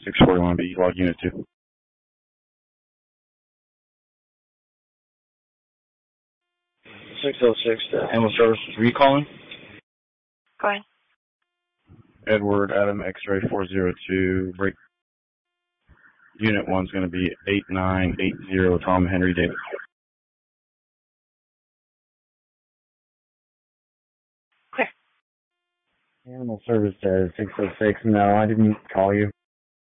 641B, log unit 2. 606 to Ambulance Services. Were you calling? Go ahead. Edward Adam X-ray 402. Break. Unit 1's going to be 8980 Tom Henry Davis. Clear. Animal Service says 606. No, I didn't call you.